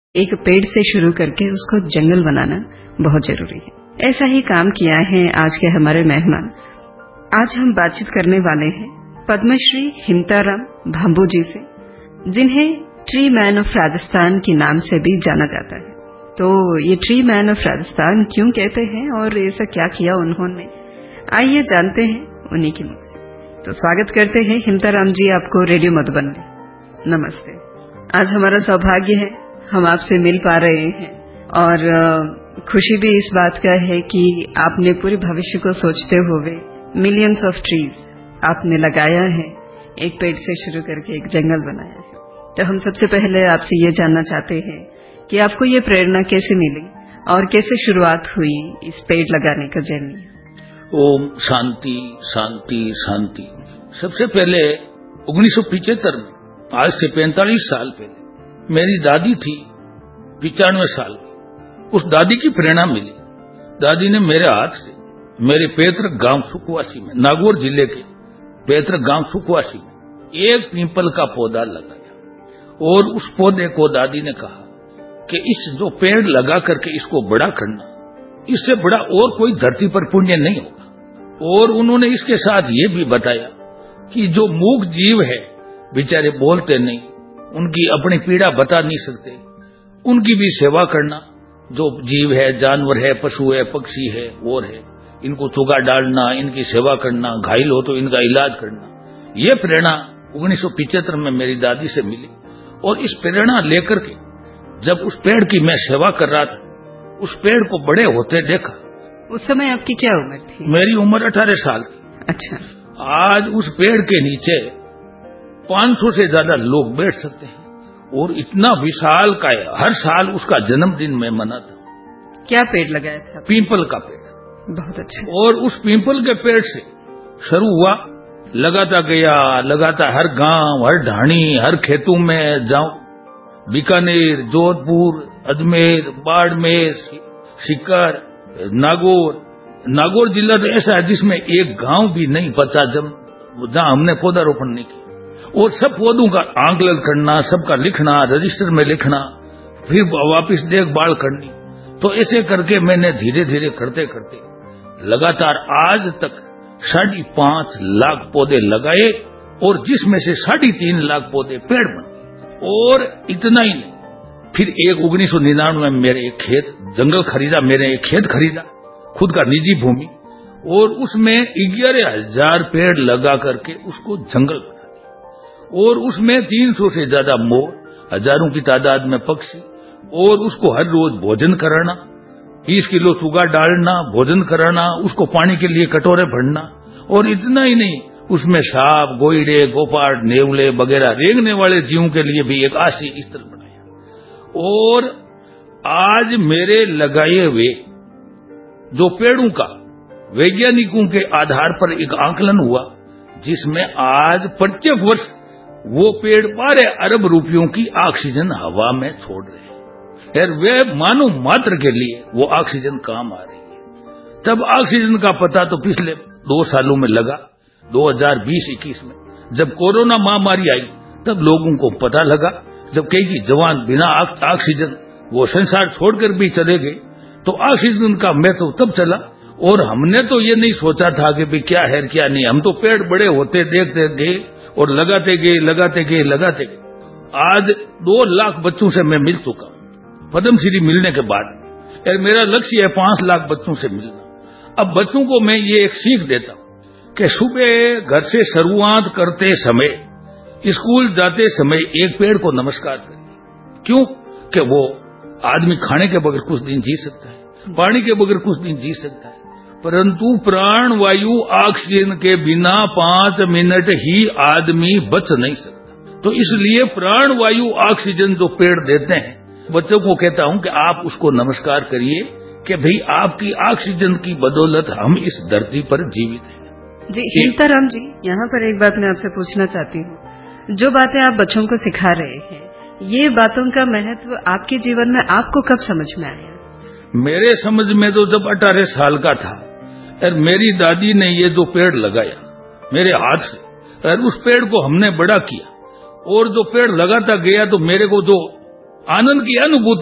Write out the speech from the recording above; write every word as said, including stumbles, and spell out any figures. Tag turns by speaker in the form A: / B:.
A: एक पेड़ से शुरू करके उसको जंगल बनाना बहुत जरूरी है। ऐसा ही काम किया है आज के हमारे मेहमान। आज हम बातचीत करने वाले हैं पद्मश्री हिमताराम भांबू जी से, जिन्हें ट्री मैन ऑफ राजस्थान के नाम से भी जाना जाता है। तो ये ट्री मैन ऑफ राजस्थान क्यों कहते हैं और ऐसा क्या किया उन्होंने, आइए जानते हैं उन्हीं के मुख से। तो स्वागत करते हैं हिमताराम जी आपको रेडियो मधुबन में। नमस्ते। आज हमारा सौभाग्य है हम आपसे मिल पा रहे हैं और खुशी भी इस बात का है कि आपने पूरे भविष्य को सोचते हुए मिलियंस ऑफ ट्रीज आपने लगाया है, एक पेड़ से शुरू करके एक जंगल बनाया है। तो हम सबसे पहले आपसे ये जानना चाहते हैं कि आपको ये प्रेरणा कैसे मिली और कैसे शुरुआत हुई इस पेड़ लगाने का जर्नी।
B: ओम शांति शांति शांति। सबसे पहले उन्नीस सौ पिचहत्तर में, आज से पैंतालीस साल पहले, मेरी दादी थी पिचानवे साल की। उस दादी की प्रेरणा मिली। दादी ने मेरे हाथ से मेरे पैतृक गांव सुखवासी में, नागौर जिले के पैतृक गांव सुखवासी में एक पीपल का पौधा लगाया और उस पौधे को दादी ने कहा कि इस जो पेड़ लगा करके इसको बड़ा करना, इससे बड़ा और कोई धरती पर पुण्य नहीं होगा। और उन्होंने इसके साथ ये भी बताया कि जो मूक जीव है, बेचारे बोलते नहीं, उनकी अपनी पीड़ा बता नहीं सकते, उनकी भी सेवा करना। जो जीव है, जानवर है, पशु है, पक्षी है और है, इनको चुगा डालना, इनकी सेवा करना, घायल हो तो इनका इलाज करना, ये प्रेरणा उन्नीस सौ पिचहत्तर में मेरी दादी से मिली। और इस प्रेरणा लेकर के जब उस पेड़ की मैं सेवा कर रहा था, उस पेड़ को बड़े होते देखा।
A: उस समय आपकी क्या उम्र थी?
B: मेरी उम्र अठारह साल की।
A: अच्छा।
B: आज उस पेड़ के नीचे पाँच सौ से ज्यादा लोग बैठ सकते हैं और इतना विशाल का है। हर साल उसका जन्मदिन मैं मनाता हूँ।
A: क्या पेड़ लगाया था?
B: पीपल का पेड़।
A: बहुत अच्छा।
B: और उस पीपल के पेड़ से शुरू हुआ, लगाता गया, लगाता हर गांव, हर ढाणी, हर खेतों में जाऊं। बीकानेर, जोधपुर, अजमेर, बाड़मेर, सीकर, नागौर। नागौर जिला तो ऐसा है जिसमें एक गांव भी नहीं बचा जहां हमने पौधारोपण नहीं किया। और सब पौधों का आंकलन करना, सबका लिखना, रजिस्टर में लिखना, फिर वापस देखभाल करनी। तो ऐसे करके मैंने धीरे धीरे करते करते लगातार आज तक साढ़े पांच लाख पौधे लगाए और जिसमें से साढ़े तीन लाख पौधे पेड़ बने। और इतना ही नहीं, फिर एक उन्नीस सौ निन्यानवे में मेरे एक खेत जंगल खरीदा, मेरे एक खेत खरीदा, खुद का निजी भूमि, और उसमें ग्यारह हजार पेड़ लगा करके उसको जंगल बना दिया। और उसमें तीन सौ से ज्यादा मोर, हजारों की तादाद में पक्षी, और उसको हर रोज भोजन कराना, बीस किलो चुगा डालना, भोजन कराना, उसको पानी के लिए कटोरे भरना। और इतना ही नहीं, उसमें सांप, गोइडे, गोपाट, नेवले वगैरह रेंगने वाले जीवों के लिए भी एक आश्रय स्थल बनाया। और आज मेरे लगाए हुए जो पेड़ों का वैज्ञानिकों के आधार पर एक आंकलन हुआ, जिसमें आज प्रत्येक वर्ष वो पेड़ बारह अरब रुपयों की ऑक्सीजन हवा में छोड़ रहे हैं। और वे मानव मात्र के लिए वो ऑक्सीजन काम आ रही है। तब ऑक्सीजन का पता तो पिछले दो सालों में लगा, दो हज़ार बीस इक्कीस में जब कोरोना महामारी आई, तब लोगों को पता लगा। जब कई की जवान बिना ऑक्सीजन वो संसार छोड़कर भी चले गए, तो ऑक्सीजन का महत्व तब चला। और हमने तो ये नहीं सोचा था कि भी क्या है क्या नहीं, हम तो पेड़ बड़े होते देखते गए और लगाते गए लगाते गए लगाते गए। आज दो लाख बच्चों से मैं मिल चुका हूं पद्मश्री मिलने के बाद। और मेरा लक्ष्य है पांच लाख बच्चों से मिलना। अब बच्चों को मैं ये एक सीख देता हूं कि सुबह घर से शुरुआत करते समय, स्कूल जाते समय एक पेड़ को नमस्कार करिए। क्यों? कि वो आदमी खाने के बगैर कुछ दिन जी सकता है, पानी के बगैर कुछ दिन जी सकता है, परंतु प्राण वायु ऑक्सीजन के बिना पांच मिनट ही आदमी बच नहीं सकता। तो इसलिए प्राण वायु ऑक्सीजन जो पेड़ देते हैं, बच्चों को कहता हूं कि आप उसको नमस्कार करिए कि भाई आपकी ऑक्सीजन की बदौलत हम इस धरती पर जीवित हैं।
A: जी हिमताराम जी, यहाँ पर एक बात मैं आपसे पूछना चाहती हूँ। जो बातें आप बच्चों को सिखा रहे हैं, ये बातों का महत्व आपके जीवन में आपको कब समझ में आया?
B: मेरे समझ में तो जब अठारह साल का था और मेरी दादी ने ये जो पेड़ लगाया मेरे हाथ से, और उस पेड़ को हमने बड़ा किया, और जो पेड़ लगाता गया तो मेरे को जो आनंद की अनुभूति